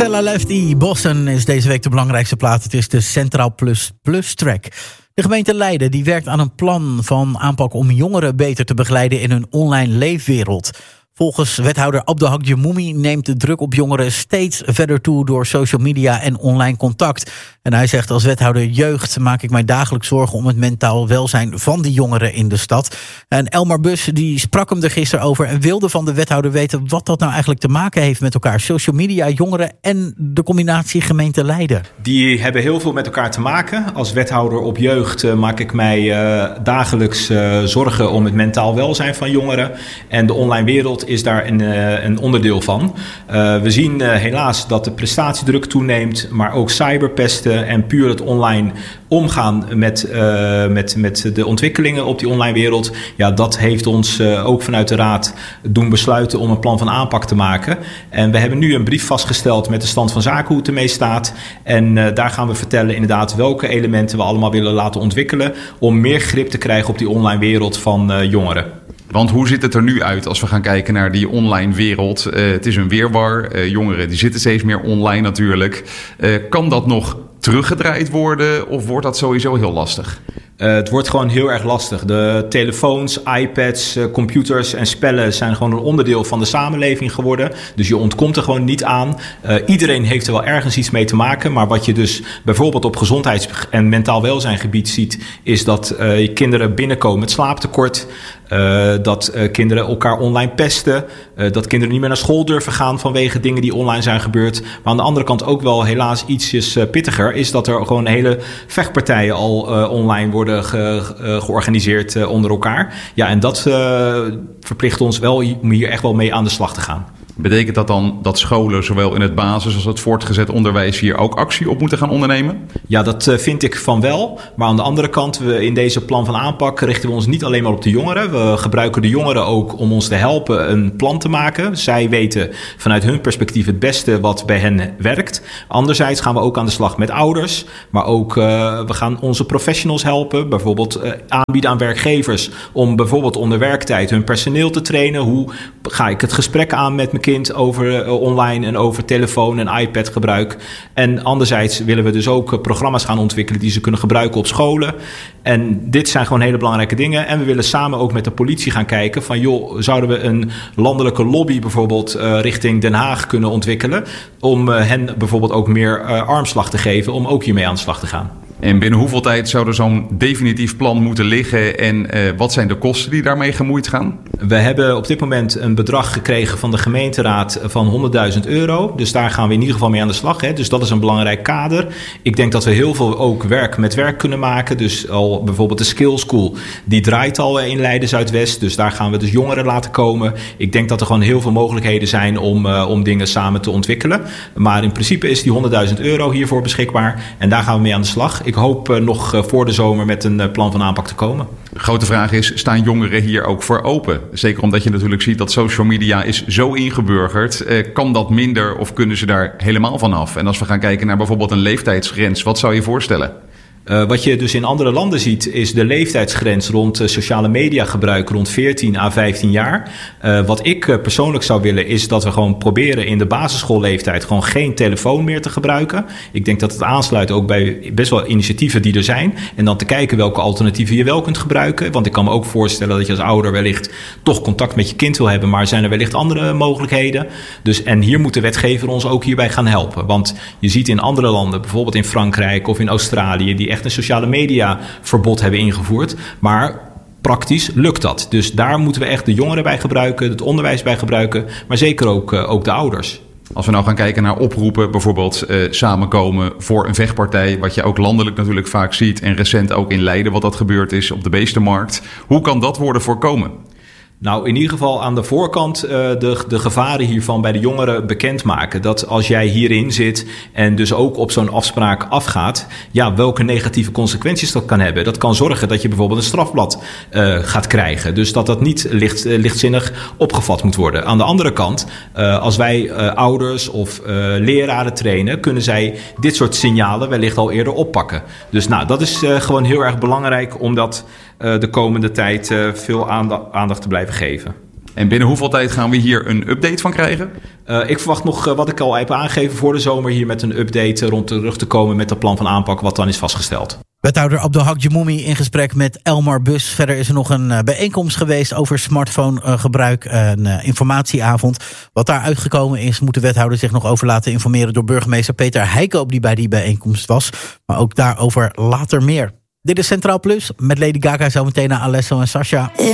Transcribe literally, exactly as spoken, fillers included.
Stella Lefty, Boston is deze week de belangrijkste plaat. Het is de Centraal Plus Plus track. De gemeente Leiden die werkt aan een plan van aanpak om jongeren beter te begeleiden in hun online leefwereld. Volgens wethouder Abdelhak Jemoumi neemt de druk op jongeren steeds verder toe door social media en online contact. En hij zegt: als wethouder jeugd maak ik mij dagelijks zorgen om het mentaal welzijn van die jongeren in de stad. En Elmar Bus die sprak hem er gisteren over en wilde van de wethouder weten wat dat nou eigenlijk te maken heeft met elkaar. Social media, jongeren en de combinatie gemeente Leiden. Die hebben heel veel met elkaar te maken. Als wethouder op jeugd uh, maak ik mij uh, dagelijks uh, zorgen om het mentaal welzijn van jongeren. En de online wereld is daar een, uh, een onderdeel van. Uh, we zien uh, helaas dat de prestatiedruk toeneemt, maar ook cyberpesten en puur het online omgaan met, uh, met, met de ontwikkelingen op die online wereld. Ja, dat heeft ons uh, ook vanuit de Raad doen besluiten om een plan van aanpak te maken. En we hebben nu een brief vastgesteld met de stand van zaken hoe het ermee staat. En uh, daar gaan we vertellen inderdaad welke elementen we allemaal willen laten ontwikkelen om meer grip te krijgen op die online wereld van uh, jongeren. Want hoe ziet het er nu uit als we gaan kijken naar die online wereld? Uh, het is een weerwar. Uh, jongeren die zitten steeds meer online natuurlijk. Uh, kan dat nog teruggedraaid worden of wordt dat sowieso heel lastig? Uh, het wordt gewoon heel erg lastig. De telefoons, iPads, uh, computers en spellen zijn gewoon een onderdeel van de samenleving geworden. Dus je ontkomt er gewoon niet aan. Uh, iedereen heeft er wel ergens iets mee te maken. Maar wat je dus bijvoorbeeld op gezondheids- en mentaal welzijngebied ziet, is dat uh, kinderen binnenkomen met slaaptekort. Uh, dat uh, kinderen elkaar online pesten. Uh, dat kinderen niet meer naar school durven gaan vanwege dingen die online zijn gebeurd. Maar aan de andere kant ook wel helaas ietsjes uh, pittiger is dat er gewoon hele vechtpartijen al uh, online worden ge, uh, georganiseerd uh, onder elkaar. Ja, en dat uh, verplicht ons wel om hier echt wel mee aan de slag te gaan. Betekent dat dan dat scholen zowel in het basis- als het voortgezet onderwijs hier ook actie op moeten gaan ondernemen? Ja, dat uh, vind ik van wel. Maar aan de andere kant, we in deze plan van aanpak richten we ons niet alleen maar op de jongeren. We gebruiken de jongeren ook om ons te helpen een plan te maken. Zij weten vanuit hun perspectief het beste wat bij hen werkt. Anderzijds gaan we ook aan de slag met ouders. Maar ook uh, we gaan onze professionals helpen. Bijvoorbeeld uh, aanbieden aan werkgevers om bijvoorbeeld onder werktijd hun personeel te trainen. Hoe ga ik het gesprek aan met mijn kind over uh, online en over telefoon en iPad gebruik. En anderzijds willen we dus ook uh, programma's gaan ontwikkelen die ze kunnen gebruiken op scholen. En dit zijn gewoon hele belangrijke dingen. En we willen samen ook met de politie gaan kijken van joh, zouden we een landelijke lobby bijvoorbeeld uh, richting Den Haag kunnen ontwikkelen om uh, hen bijvoorbeeld ook meer uh, armslag te geven om ook hiermee aan de slag te gaan. En binnen hoeveel tijd zou er zo'n definitief plan moeten liggen en uh, wat zijn de kosten die daarmee gemoeid gaan? We hebben op dit moment een bedrag gekregen van de gemeenteraad van honderdduizend euro. Dus daar gaan we in ieder geval mee aan de slag. Hè. Dus dat is een belangrijk kader. Ik denk dat we heel veel ook werk met werk kunnen maken. Dus al bijvoorbeeld de Skill School, die draait al in Leiden Zuidwest. Dus daar gaan we dus jongeren laten komen. Ik denk dat er gewoon heel veel mogelijkheden zijn om, uh, om dingen samen te ontwikkelen. Maar in principe is die honderdduizend euro hiervoor beschikbaar. En daar gaan we mee aan de slag. Ik hoop uh, nog uh, voor de zomer met een uh, plan van aanpak te komen. De grote vraag is, staan jongeren hier ook voor open? Zeker omdat je natuurlijk ziet dat social media is zo ingeburgerd. Uh, kan dat minder of kunnen ze daar helemaal vanaf? En als we gaan kijken naar bijvoorbeeld een leeftijdsgrens, wat zou je voorstellen? Uh, wat je dus in andere landen ziet is de leeftijdsgrens rond uh, sociale media gebruik rond veertien à vijftien jaar. Uh, wat ik uh, persoonlijk zou willen is dat we gewoon proberen in de basisschoolleeftijd gewoon geen telefoon meer te gebruiken. Ik denk dat het aansluit ook bij best wel initiatieven die er zijn. En dan te kijken welke alternatieven je wel kunt gebruiken. Want ik kan me ook voorstellen dat je als ouder wellicht toch contact met je kind wil hebben. Maar zijn er wellicht andere mogelijkheden? Dus, en hier moet de wetgever ons ook hierbij gaan helpen. Want je ziet in andere landen, bijvoorbeeld in Frankrijk of in Australië, die echt een sociale media verbod hebben ingevoerd. Maar praktisch lukt dat. Dus daar moeten we echt de jongeren bij gebruiken, het onderwijs bij gebruiken, maar zeker ook, uh, ook de ouders. Als we nou gaan kijken naar oproepen, bijvoorbeeld uh, samenkomen voor een vechtpartij, wat je ook landelijk natuurlijk vaak ziet en recent ook in Leiden wat dat gebeurd is op de Beestenmarkt. Hoe kan dat worden voorkomen? Nou, in ieder geval aan de voorkant uh, de, de gevaren hiervan bij de jongeren bekendmaken. Dat als jij hierin zit en dus ook op zo'n afspraak afgaat, ja, welke negatieve consequenties dat kan hebben. Dat kan zorgen dat je bijvoorbeeld een strafblad uh, gaat krijgen. Dus dat dat niet licht, uh, lichtzinnig opgevat moet worden. Aan de andere kant, uh, als wij uh, ouders of uh, leraren trainen, kunnen zij dit soort signalen wellicht al eerder oppakken. Dus nou, dat is uh, gewoon heel erg belangrijk om dat uh, de komende tijd uh, veel aandacht, aandacht te blijven geven. En binnen hoeveel tijd gaan we hier een update van krijgen? Uh, ik verwacht nog, uh, wat ik al heb aangegeven, voor de zomer hier met een update rond terug te komen met dat plan van aanpak wat dan is vastgesteld. Wethouder Abdelhak Jemoumi in gesprek met Elmar Bus. Verder is er nog een uh, bijeenkomst geweest over smartphonegebruik, uh, een uh, informatieavond. Wat daar uitgekomen is, moet de wethouder zich nog over laten informeren door burgemeester Peter Heikoop, die bij die bijeenkomst was. Maar ook daarover later meer. Dit is Centraal Plus met Lady Gaga zometeen naar Alesso en Sasha.